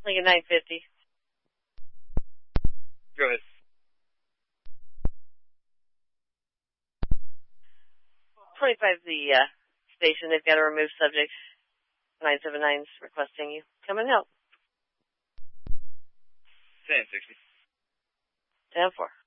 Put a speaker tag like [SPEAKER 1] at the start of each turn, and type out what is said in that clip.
[SPEAKER 1] Like a 950.
[SPEAKER 2] Go ahead.
[SPEAKER 1] 25 the station. They've got to remove subject. 979's requesting you come and help.
[SPEAKER 2] 1060.
[SPEAKER 1] 10-4.